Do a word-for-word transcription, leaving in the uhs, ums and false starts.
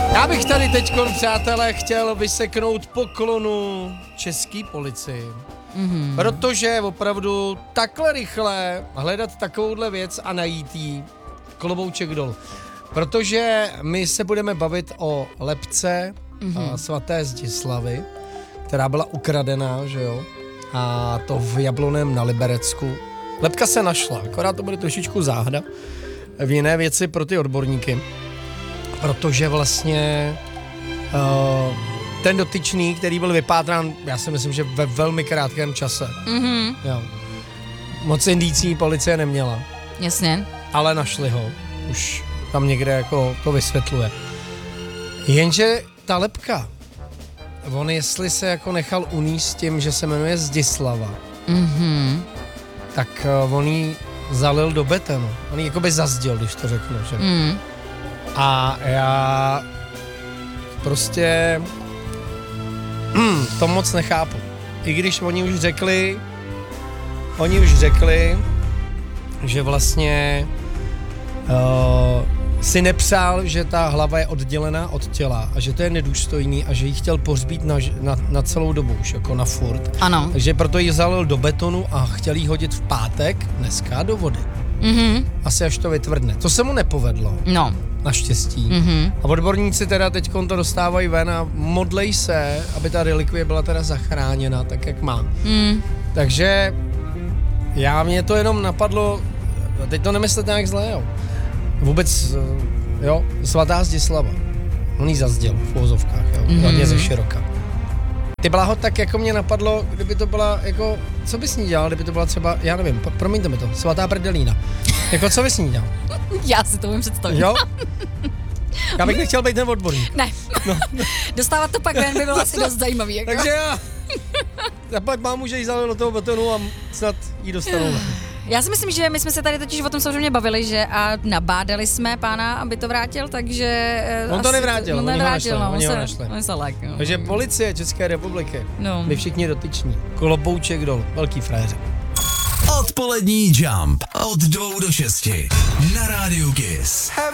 Já bych tady teďkon, přátelé, chtěl vyseknout poklonu české policii. Mm-hmm. Protože opravdu takhle rychle hledat takovouhle věc a najít jí, klobouček dolů. Protože my se budeme bavit o lebce mm-hmm. svaté Zdislavy, která byla ukradená, že jo, a to v Jablonném na Liberecku. Lebka se našla, akorát to bude trošičku záhada v jiné věci pro ty odborníky, protože vlastně uh, ten dotyčný, který byl vypátrán, já si myslím, že ve velmi krátkém čase. Mm-hmm. Jo. Moc indicí policie neměla. Jasně. Ale našli ho. Už tam někde jako to vysvětluje. Jenže ta lebka, on jestli se jako nechal uníst tím, že se jmenuje Zdislava, mm-hmm. tak uh, on jí zalil do betonu. On jí jakoby zazděl, když to řeknu, že? Mm. A já prostě mm, to moc nechápu. I když oni už řekli, oni už řekli, že vlastně uh, si nepřál, že ta hlava je oddělená od těla a že to je nedůstojný a že ji chtěl pohřbít na, na, na celou dobu už, jako na furt. Ano. Takže proto ji zalil do betonu a chtěl ji hodit v pátek, dneska do vody. Mm-hmm. Asi až to vytvrdne. To se mu nepovedlo. No. Naštěstí. Mm-hmm. A odborníci teda teď to dostávají ven a modlej se, aby ta relikvie byla teda zachráněna tak, jak má. Mm. Takže já mě to jenom napadlo, teď to nemyslete nějak zlé, jo. Vůbec, jo, svatá Zdislava. On jí zazděl v uvozovkách, jo, mm-hmm. hodně ze široka. Ty Blaho, tak jako mě napadlo, kdyby to byla, jako, co bys s ní dělal, kdyby to byla třeba, já nevím, po, promiňte mi to, svatá Prdelína. Jako, co bys s ní dělal? Já si to umím představit. Jo? Já bych nechtěl být ten odborník. Ne. No. Dostávat to pak ven by bylo asi dost zajímavý. Jako. Takže já, já pak mám už jí zalil do toho betonu a snad jí dostanu. Já si myslím, že my jsme se tady totiž o tom samozřejmě bavili, že a nabádali jsme pána, aby to vrátil, takže... On to nevrátil, on oni nevrátil, ho no, našli, on oni se, ho našli. on se lek, no. Takže policie České republiky, no. my všichni dotyční, klobouček dolů, velký frajeři. Odpolední Jump od dvou do šesti na rádiu Kiss.